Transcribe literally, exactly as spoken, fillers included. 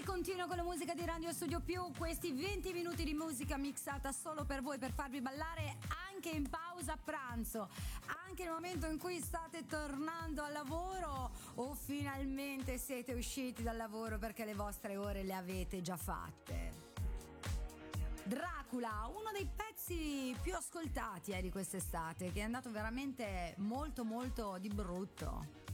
Continuo con la musica di Radio Studio Più, questi venti minuti di musica mixata solo per voi, per farvi ballare anche in pausa pranzo, anche nel momento in cui state tornando al lavoro o finalmente siete usciti dal lavoro perché le vostre ore le avete già fatte. Dracula, uno dei pezzi più ascoltati eh, di quest'estate, che è andato veramente molto molto di brutto.